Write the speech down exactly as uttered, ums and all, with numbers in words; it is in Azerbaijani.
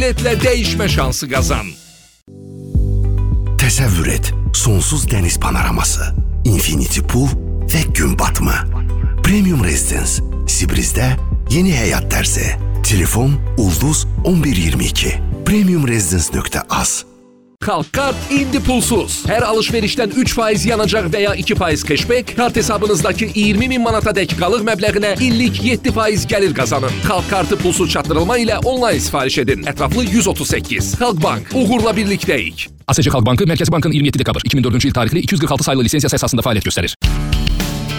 Biletlə dəyişmə şansı qazan. Təsəvvür et, sonsuz dəniz panoraması, infinity pool və gün batımı. Premium Residence, Sibriz'də yeni həyat dərsi. Telefon Ulduz on bir iyirmi iki. premium residence nöqtə az. Xalq kart indi pulsuz. Hər alış-verişdən üç faiz yanacaq və ya iki faiz cashback, kart hesabınızdakı iyirmi min manata dək qalıq məbləğinə illik yeddi faiz gəlir qazanın. Xalq kartı pulsuz çatdırılma ilə onlayn sifariş edin. Ətraflı yüz otuz səkkiz. Xalq Bank, uğurla birlikdəyik. A S C Xalq Bankı Mərkəzi Bankın iyirmi yeddi dekabr iki min dördüncü il tarixli iki yüz qırx altı sayılı lisensiyası əsasında fəaliyyət göstərir.